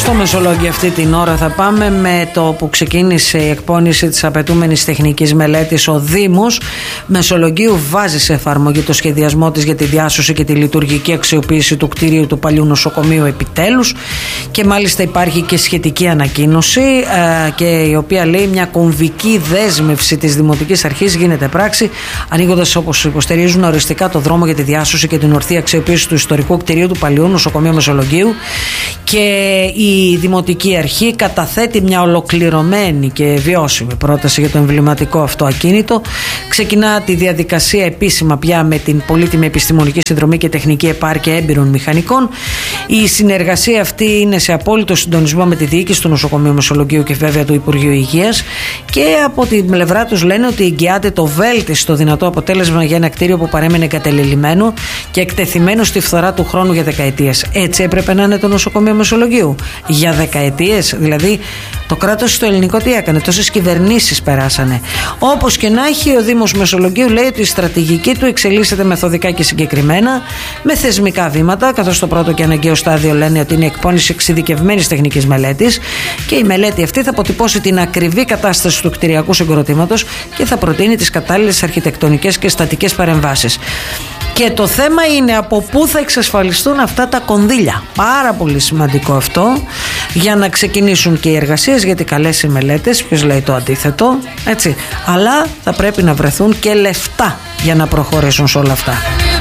Στο Μεσολόγγι αυτή την ώρα θα πάμε με το που ξεκίνησε η εκπόνηση της απαιτούμενης τεχνικής μελέτης. Ο Δήμος Μεσολογγίου βάζει σε εφαρμογή το σχεδιασμό της για τη διάσωση και τη λειτουργική αξιοποίηση του κτηρίου του παλιού νοσοκομείου επιτέλους, και μάλιστα υπάρχει και σχετική ανακοίνωση και η οποία λέει μια κομβική δέσμευση της Δημοτικής Αρχής γίνεται πράξη, ανοίγοντας, όπως υποστηρίζουν, οριστικά το δρόμο για τη διάσωση και την ορθή αξιοποίηση του ιστορικού κτηρίου του παλιού νοσοκομείου Μεσολογγίου. Και η Δημοτική Αρχή καταθέτει μια ολοκληρωμένη και βιώσιμη πρόταση για το εμβληματικό αυτό ακίνητο. Ξεκινά τη διαδικασία επίσημα πια με την πολύτιμη επιστημονική συνδρομή και τεχνική επάρκεια έμπειρων μηχανικών. Η συνεργασία αυτή είναι σε απόλυτο συντονισμό με τη διοίκηση του νοσοκομείου Μεσολογγίου και βέβαια του Υπουργείου Υγείας, και από την πλευρά τους λένε ότι εγγυάται το βέλτιστο δυνατό αποτέλεσμα για ένα κτίριο που παρέμεινε εγκατελελειμμένο και εκτεθειμένο στη φθορά του χρόνου για δεκαετίες. Έτσι έπρεπε να είναι το νοσοκομείο Μεσολογγίου. Για δεκαετίες, δηλαδή το κράτος στο ελληνικό τι έκανε, τόσες κυβερνήσεις περάσανε. Όπως και να έχει, ο Δήμος Μεσολογγίου λέει ότι η στρατηγική του εξελίσσεται μεθοδικά και συγκεκριμένα, με θεσμικά βήματα, καθώς το πρώτο και αναγκαίο στάδιο λένε ότι είναι η εκπόνηση εξειδικευμένης τεχνικής μελέτης, και η μελέτη αυτή θα αποτυπώσει την ακριβή κατάσταση του κτηριακού συγκροτήματος και θα προτείνει τις κατάλληλες αρχιτεκτονικές και στατικές παρεμβάσεις. Και το θέμα είναι από πού θα εξασφαλιστούν αυτά τα κονδύλια. Πάρα πολύ σημαντικό αυτό για να ξεκινήσουν και οι εργασίες, γιατί καλές οι μελέτες, ποιος λέει το αντίθετο, έτσι. Αλλά θα πρέπει να βρεθούν και λεφτά για να προχωρήσουν σε όλα αυτά.